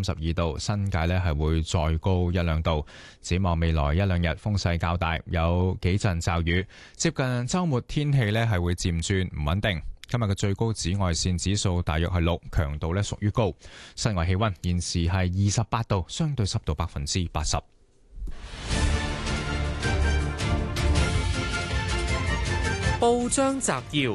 32度，新界呢係會再高一兩度。展望未來一兩日風勢較大，有幾陣驟雨。接近週末天氣呢係會漸轉唔穩定。今日嘅最高紫外線指數大約係6，強度呢屬於高。室外氣溫現時係28度，相對濕度80%。 報章摘要：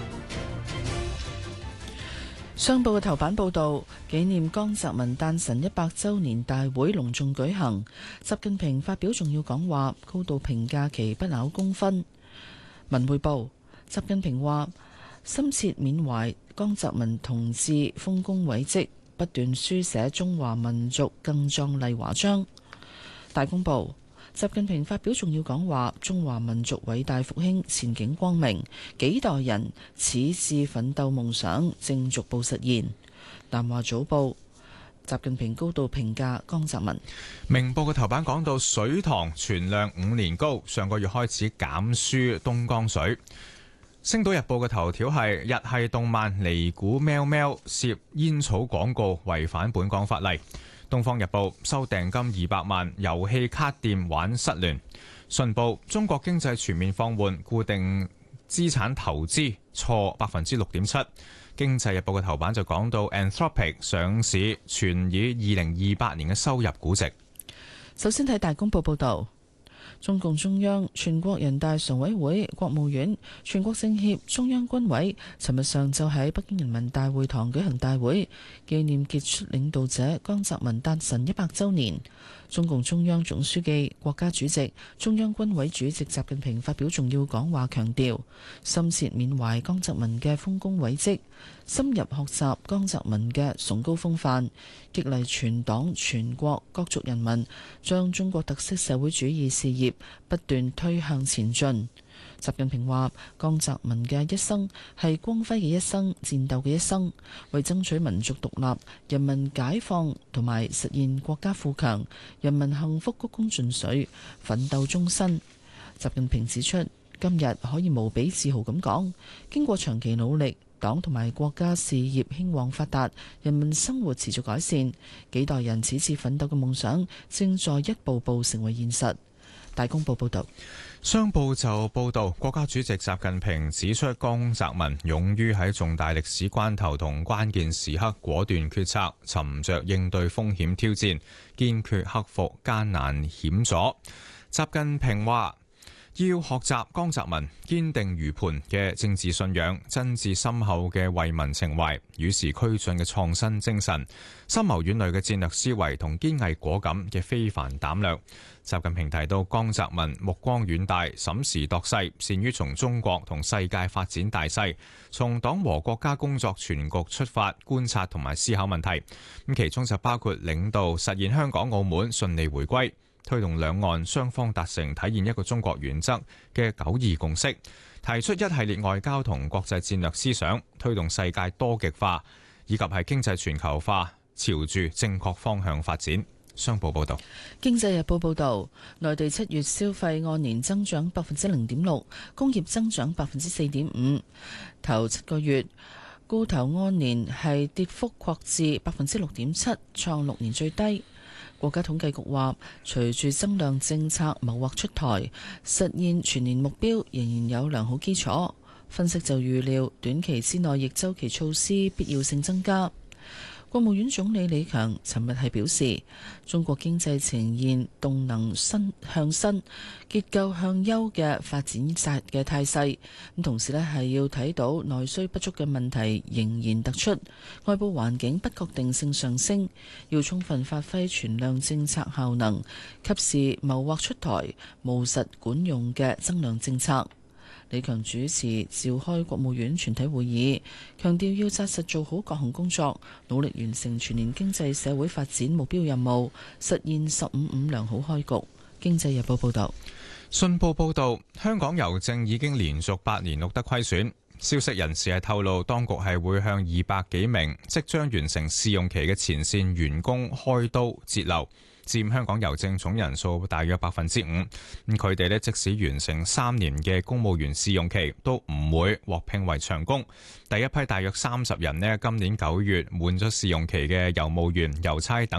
商報嘅頭版報道，紀念江澤民誕辰100週年大會隆重舉行，習近平發表重要講話，高度評價其不朽功勳。文匯報：習近平話，深切緬懷江澤民同志豐功偉績，不斷書寫中華民族更壯麗華章。大公報：習近平發表重要講話，中華民族偉大復興前景光明，幾代人矢志奮鬥夢想正逐步實現。南華早報：習近平高度評價江澤民。 明報嘅頭版講到水塘存量5年高，上個月開始減輸東江水。星島日報嘅頭條係日系動漫尼古喵喵涉煙草廣告違反本港法例。東方日報收訂金200萬，遊戲卡店玩失聯。信報中國經濟全面放緩，固定資產投資挫6.7%。經濟日報嘅頭版就講到 Anthropic 上市，全以2028年嘅收入估值。 首先睇大公報報導。中共中央、全國人大常委會、國務院、全國政協、中央軍委尋日上晝喺北京人民大會堂舉行大會，紀念傑出領導者江澤民誕辰100週年。中共中央總書記、國家主席、中央軍委主席習近平發表重要講話，強調深切緬懷江澤民嘅豐功偉績，深入學習江澤民嘅崇高風範，激勵全黨全國各族人民將中國特色社會主義事業不斷推向前進。習近平話：江澤民嘅一生係光輝嘅一生，戰鬥嘅一生，為爭取民族獨立、人民解放同埋實現國家富強、人民幸福鞠躬盡瘁，奮鬥終身。習近平指出，今日可以無比自豪咁講，經過長期努力，黨同埋國家事業興旺發達，人民生活持續改善，幾代人矢志奮鬥嘅夢想正在一步步成為現實。大公報報道。 商報就報道，國家主席習近平指出，江澤民勇於喺重大歷史關頭同關鍵時刻果斷決策，沉着應對風險挑戰，堅決克服艱難險阻。習近平話，要學習江澤民堅定如磐嘅政治信仰、真摯深厚嘅為民情懷、與時俱進嘅創新精神、深謀遠慮嘅戰略思維同堅毅果敢嘅非凡膽略。習近平提到，江澤民目光遠大，審時度勢，善於從中國同世界發展大勢，從黨和國家工作全局出發觀察同埋思考問題。咁其中就包括領導實現香港澳門順利回歸，推動兩岸雙方達成體現一個中國原則嘅9·2共識，提出一系列外交同國際戰略思想，推動世界多極化，以及係經濟全球化朝住正確方向發展。商報報道。 經濟日報報道，內地7月消費按年增長0.6%，工業增長4.5%，頭7個月固投按年係跌幅擴至6.7%，創6年最低。國家統計局話，隨住增量政策謀劃出台，實現全年目標仍然有良好基礎。分析就預料，短期之內逆周期措施必要性增加。國務院總理李強尋日係表示，中國經濟呈現動能向新、結構向優嘅發展嘅態勢。咁同時係要睇到內需不足嘅問題仍然突出，外部環境不確定性上升，要充分發揮全量政策效能，及時謀劃出台務實管用嘅增量政策。李強主持召開國務院全體會議，強調要紮實做好各項工作，努力完成全年經濟社會發展目標任務，實現15.5良好開局。經濟日報報道。 信報報道，香港郵政已經連續8年錄得虧損。消息人士係透露，當局係會向200幾名即將完成試用期嘅前線員工開刀節流，佔香港郵政總人數大約5%。咁佢哋即使完成3年嘅公務員試用期，都唔會獲聘為長工。第一批大約30人今年9月滿咗試用期嘅郵務員、郵差等